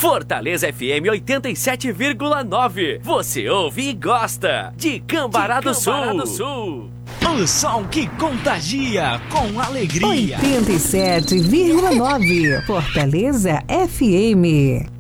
Fortaleza FM 87,9. Você ouve e gosta de Cambará do Sul. O som que contagia com alegria. 87,9. Fortaleza FM.